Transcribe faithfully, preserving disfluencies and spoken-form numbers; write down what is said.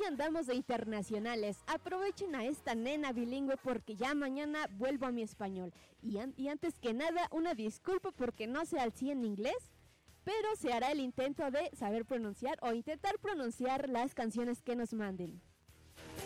andamos de internacionales. Aprovechen a esta nena bilingüe porque ya mañana vuelvo a mi español. Y, an- y antes que nada, una disculpa porque no sé al cien inglés, pero se hará el intento de saber pronunciar o intentar pronunciar las canciones que nos manden.